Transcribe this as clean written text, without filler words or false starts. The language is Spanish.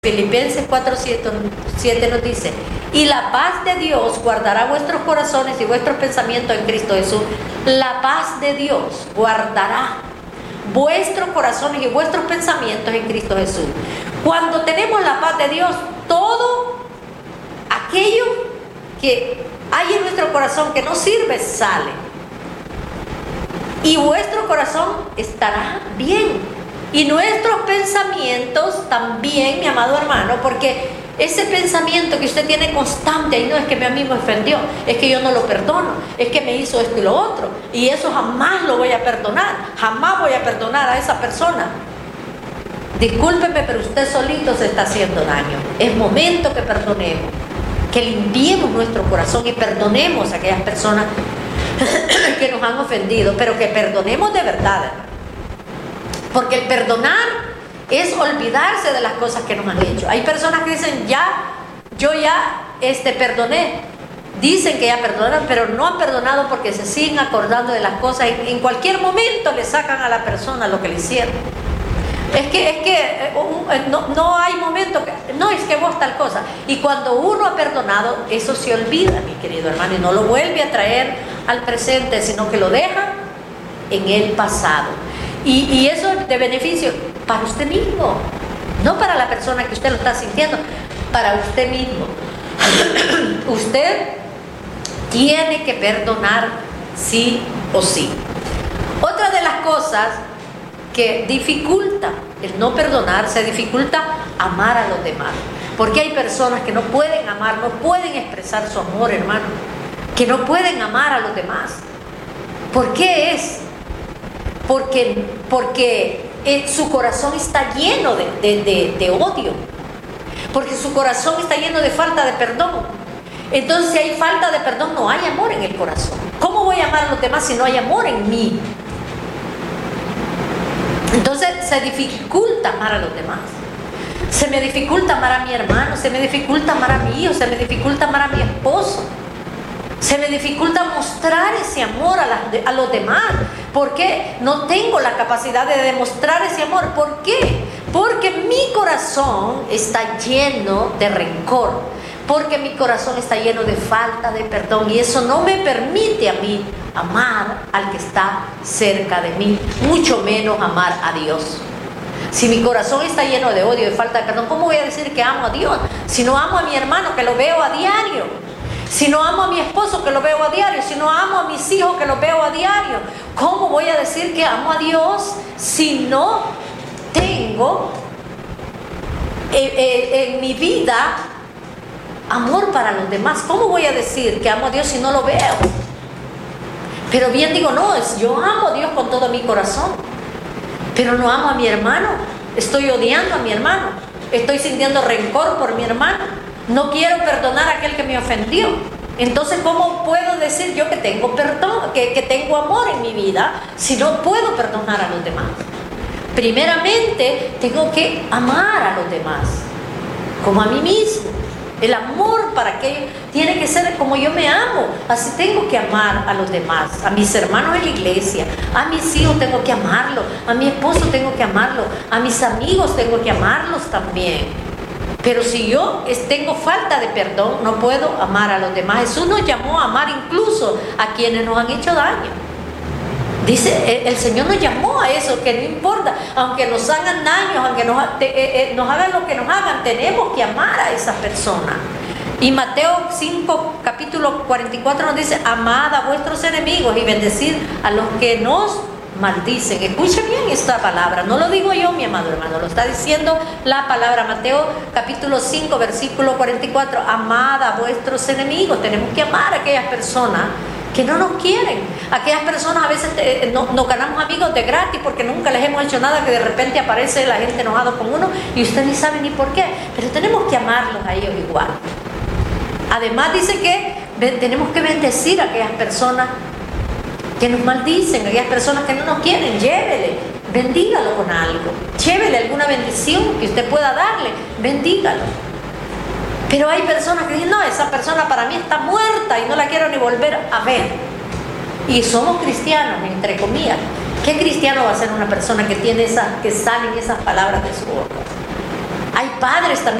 Filipenses 4:7 nos dice: y la paz de Dios guardará vuestros corazones y vuestros pensamientos en Cristo Jesús. La paz de Dios guardará vuestros corazones y vuestros pensamientos en Cristo Jesús. Cuando tenemos la paz de Dios, todo aquello que hay en nuestro corazón que no sirve sale, y vuestro corazón estará bien, y nuestros pensamientos también, mi amado hermano, porque ese pensamiento que usted tiene constante, y no es que a mí me ofendió, es que yo no lo perdono, es que me hizo esto y lo otro, y eso jamás lo voy a perdonar, jamás voy a perdonar a esa persona. Discúlpeme, pero usted solito se está haciendo daño. Es momento que perdonemos, que limpiemos nuestro corazón y perdonemos a aquellas personas que nos han ofendido, pero que perdonemos de verdad, hermano. Porque el perdonar es olvidarse de las cosas que nos han hecho. Hay personas que dicen, yo ya perdoné. Dicen que ya perdonaron, pero no han perdonado porque se siguen acordando de las cosas. En cualquier momento le sacan a la persona lo que le hicieron. Es que no hay momento que, no, es que vos tal cosa. Y cuando uno ha perdonado, eso se olvida, mi querido hermano, y no lo vuelve a traer al presente, sino que lo deja en el pasado. Y eso es de beneficio para usted mismo, no para la persona que usted lo está sintiendo, para usted mismo. Usted tiene que perdonar sí o sí. Otra de las cosas que dificulta el no perdonar, se dificulta amar a los demás, porque hay personas que no pueden amar, no pueden expresar su amor, hermano, que no pueden amar a los demás. ¿Por qué es? Porque su corazón está lleno de odio, porque su corazón está lleno de falta de perdón. Entonces, si hay falta de perdón, no hay amor en el corazón. ¿Cómo voy a amar a los demás si no hay amor en mí? Entonces se dificulta amar a los demás. Se me dificulta amar a mi hermano, se me dificulta amar a mi hijo, se me dificulta amar a mi esposo. Se me dificulta mostrar ese amor a los demás, porque no tengo la capacidad de demostrar ese amor. ¿Por qué? Porque mi corazón está lleno de rencor, porque mi corazón está lleno de falta de perdón, y eso no me permite a mí amar al que está cerca de mí, mucho menos amar a Dios. Si mi corazón está lleno de odio y de falta de perdón, ¿cómo voy a decir que amo a Dios si no amo a mi hermano, que lo veo a diario? Si no amo a mi esposo, que lo veo a diario, si no amo a mis hijos, que los veo a diario, ¿cómo voy a decir que amo a Dios si no tengo en mi vida amor para los demás? ¿Cómo voy a decir que amo a Dios si no lo veo? Pero bien digo, no, yo amo a Dios con todo mi corazón, pero no amo a mi hermano, estoy odiando a mi hermano, estoy sintiendo rencor por mi hermano. No quiero perdonar a aquel que me ofendió. Entonces, ¿cómo puedo decir yo que tengo perdón, que tengo amor en mi vida, si no puedo perdonar a los demás? Primeramente, tengo que amar a los demás, como a mí mismo. El amor para aquello tiene que ser como yo me amo. Así tengo que amar a los demás, a mis hermanos en la iglesia, a mis hijos tengo que amarlo, a mi esposo tengo que amarlo, a mis amigos tengo que amarlos también. Pero si yo tengo falta de perdón, no puedo amar a los demás. Jesús nos llamó a amar incluso a quienes nos han hecho daño. Dice, el Señor nos llamó a eso, que no importa, aunque nos hagan daño, aunque nos hagan lo que nos hagan, tenemos que amar a esa persona. Y Mateo 5, capítulo 44 nos dice, amad a vuestros enemigos y bendecid a los que nos maldicen. Escuche bien esta palabra, no lo digo yo, mi amado hermano, lo está diciendo la palabra. Mateo capítulo 5, versículo 44, amad a vuestros enemigos. Tenemos que amar a aquellas personas que no nos quieren. Aquellas personas a veces nos ganamos amigos de gratis porque nunca les hemos hecho nada, que de repente aparece la gente enojado con uno y usted ni sabe ni por qué, pero tenemos que amarlos a ellos igual. Además dice que tenemos que bendecir a aquellas personas que nos maldicen, aquellas personas que no nos quieren. Llévele, bendígalo con algo, llévele alguna bendición que usted pueda darle, bendígalo. Pero hay personas que dicen, no, esa persona para mí está muerta y no la quiero ni volver a ver. Y somos cristianos, entre comillas. ¿Qué cristiano va a ser una persona que tiene que salen esas palabras de su boca? Hay padres también